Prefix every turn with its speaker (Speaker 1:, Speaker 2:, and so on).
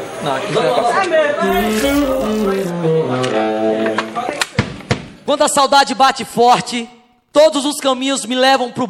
Speaker 1: Não, aqui não é passar.
Speaker 2: Quando a saudade bate forte, todos os caminhos me levam pro